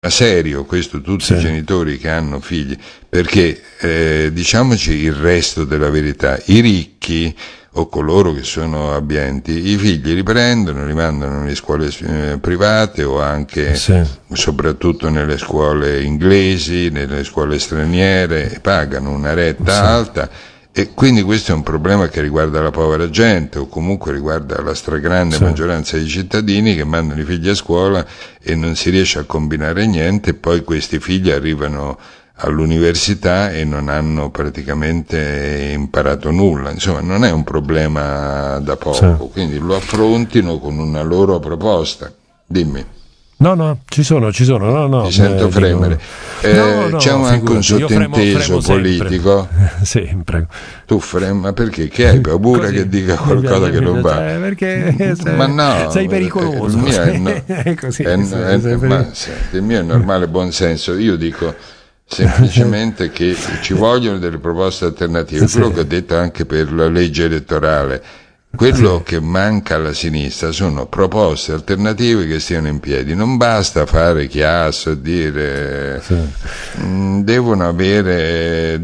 serio, questo tutti i genitori che hanno figli, perché diciamoci il resto della verità: i ricchi o coloro che sono abbienti, i figli li prendono, li mandano nelle scuole private o anche soprattutto nelle scuole inglesi, nelle scuole straniere, pagano una retta alta. E quindi questo è un problema che riguarda la povera gente, o comunque riguarda la stragrande maggioranza dei cittadini che mandano i figli a scuola e non si riesce a combinare niente, e poi questi figli arrivano all'università e non hanno praticamente imparato nulla. Insomma, non è un problema da poco, quindi lo affrontino con una loro proposta. Dimmi. No, ci sono. No, ti sento fremere. C'è anche un sottinteso politico. Sì, prego. Tu ma perché? Che hai paura così, che dica qualcosa che non va? Perché ma no, sei pericoloso. Il mio è normale buon senso. Io dico semplicemente che ci vogliono delle proposte alternative. Quello che ho detto anche per la legge elettorale. Quello che manca alla sinistra sono proposte alternative che stiano in piedi. Non basta fare chiasso e dire devono avere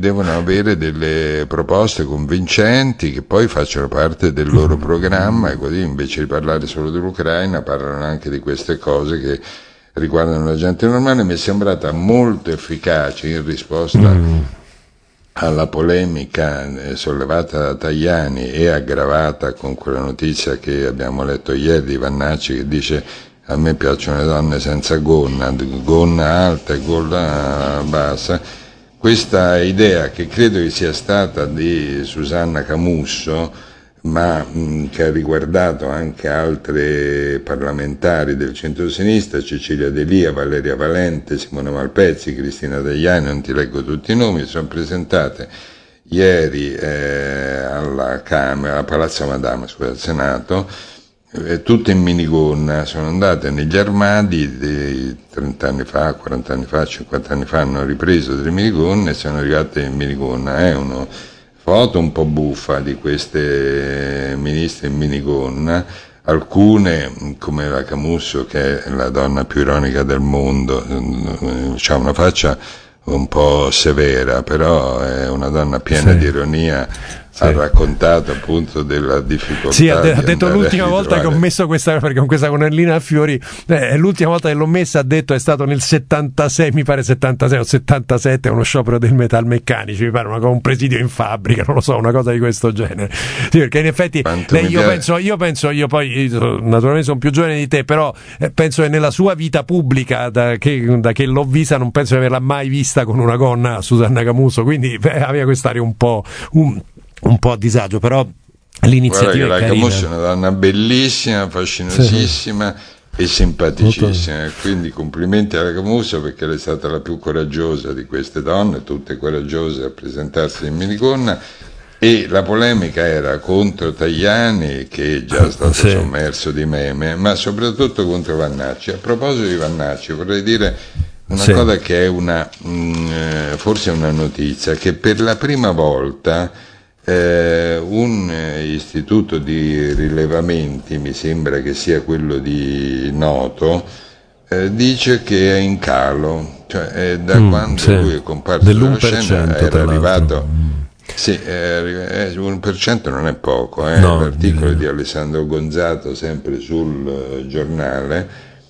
delle proposte convincenti che poi facciano parte del loro programma, e così invece di parlare solo dell'Ucraina parlano anche di queste cose che riguardano la gente normale. Mi è sembrata molto efficace in risposta alla polemica sollevata da Tajani e aggravata con quella notizia che abbiamo letto ieri di Vannacci, che dice: a me piacciono le donne senza gonna alta e gonna bassa. Questa idea, che credo che sia stata di Susanna Camusso, ma che ha riguardato anche altre parlamentari del centro-sinistra, Cecilia D'Elia, Valeria Valente, Simona Malpezzi, Cristina Tajani, non ti leggo tutti i nomi, sono presentate ieri alla Camera, a Palazzo Madama, al Senato, tutte in minigonna. Sono andate negli armadi di 30 anni fa, 40 anni fa, 50 anni fa, hanno ripreso delle minigonne e sono arrivate in minigonna. È una foto un po' buffa di queste ministre in minigonna, alcune come la Camusso, che è la donna più ironica del mondo, ha una faccia un po' severa, però è una donna piena di ironia. Ha raccontato appunto della difficoltà. Sì, ha detto l'ultima volta che ho messo questa, perché con questa gonnellina a fiori, l'ultima volta che l'ho messa, ha detto, è stato nel 76, mi pare 76 o 77, uno sciopero del metalmeccanici, mi pare un presidio in fabbrica, non lo so, una cosa di questo genere. Sì, perché in effetti io poi naturalmente sono più giovane di te, però penso che nella sua vita pubblica, da che l'ho vista, non penso di averla mai vista con una gonna, Susanna Camusso, quindi aveva quest'aria un po' a disagio, però l'iniziativa Guarda che è la carina. Camusso è una donna bellissima, fascinosissima e simpaticissima, quindi complimenti alla Camusso, perché lei è stata la più coraggiosa di queste donne, tutte coraggiose a presentarsi in minigonna. E la polemica era contro Tajani, che è già stato sommerso di meme, ma soprattutto contro Vannacci. A proposito di Vannacci, vorrei dire una cosa che è forse una notizia, che per la prima volta un istituto di rilevamenti, mi sembra che sia quello di Noto, dice che è in calo, cioè è da quando lui è comparso dalla scena era arrivato. Sì, 1% non è poco, l'articolo di Alessandro Gonzato, sempre sul giornale,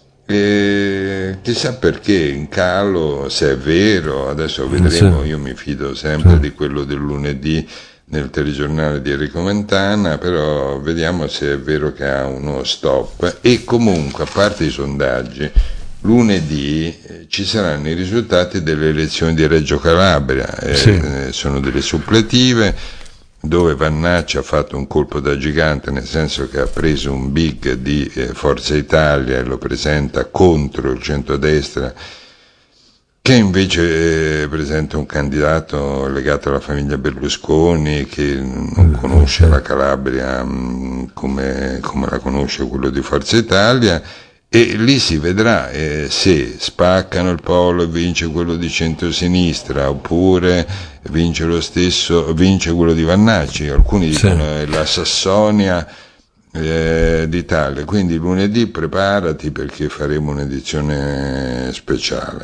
chissà perché in calo, se è vero, adesso vedremo. Io mi fido sempre di quello del lunedì nel telegiornale di Enrico Mentana, però vediamo se è vero che ha uno stop. E comunque, a parte i sondaggi, lunedì ci saranno i risultati delle elezioni di Reggio Calabria, sono delle suppletive dove Vannacci ha fatto un colpo da gigante, nel senso che ha preso un big di Forza Italia e lo presenta contro il centrodestra, che invece presenta un candidato legato alla famiglia Berlusconi, che non conosce la Calabria come la conosce quello di Forza Italia, e lì si vedrà se spaccano il polo e vince quello di centrosinistra, oppure vince quello di Vannacci. Alcuni dicono la Sassonia d'Italia. Quindi lunedì preparati, perché faremo un'edizione speciale.